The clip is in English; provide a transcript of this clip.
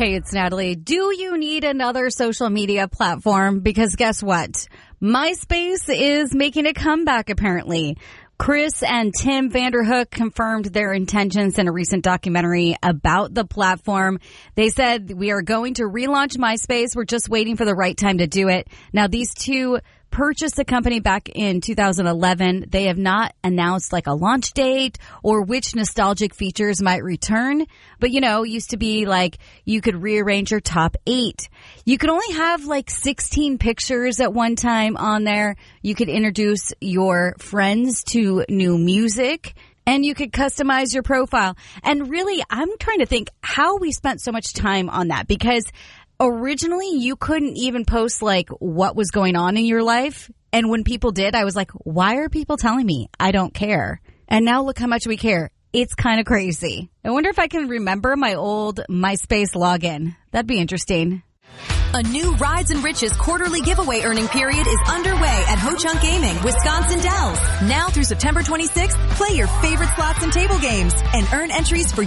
Hey, it's Natalie. Do you need another social media platform? Because guess what? MySpace is making a comeback, apparently. Chris and Tim Vanderhook confirmed their intentions in a recent documentary about the platform. They said, we are going to relaunch MySpace. We're just waiting for the right time to do it. Now, these two purchased the company back in 2011. They have not announced like a launch date or which nostalgic features might return. But, used to be like you could rearrange your top 8. You could only have like 16 pictures at one time on there. You could introduce your friends to new music. And you could customize your profile. And really, I'm trying to think how we spent so much time on that, because originally, you couldn't even post like what was going on in your life. And when people did, I was like, why are people telling me? I don't care. And now look how much we care. It's kind of crazy. I wonder if I can remember my old MySpace login. That'd be interesting. A new Rides and Riches quarterly giveaway earning period is underway at Ho-Chunk Gaming, Wisconsin Dells. Now through September 26th, play your favorite slots and table games and earn entries for